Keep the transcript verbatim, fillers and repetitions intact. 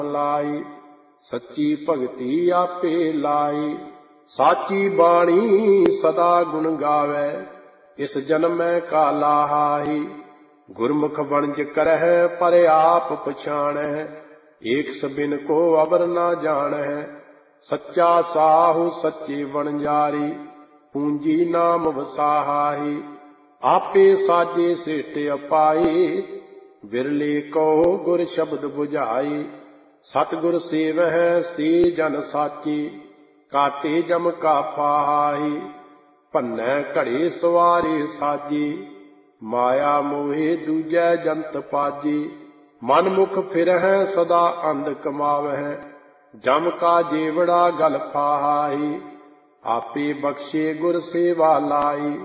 ਲਾਈ। ਸੱਚੀ ਭਗਤੀ ਆਪੇ ਲਾਈ। ਸਾਚੀ ਬਾਣੀ ਸਦਾ ਗੁਣ ਗਾਵੈ, ਇਸ ਜਨਮੈ ਕਾ ਲਾਹਾਈ। ਗੁਰਮੁਖ ਵਣਜ ਕਰਹਿ ਪਰ ਆਪ ਪਛਾਣੈ, ਏਕ ਸबिन को अवर ना जानੈ। सच्चा साहु सच्चे वणजारी, पूंजी नाम वसाहाई। आपे साजे सिष्ट अपाई, बिरले कहो गुर शब्द बुझाई। सतगुर सेवਹਿ से जन साची, काटे जम का फाहाई। भन्नै घड़े सवारे साजी, माया मोहे दूजै जंत पाजी। मन मुख फिरਹਿ सदा अंध कमावਹਿ, जम का जेवड़ा गल फाहाई। आपे बख्शे गुर सेवा लाई।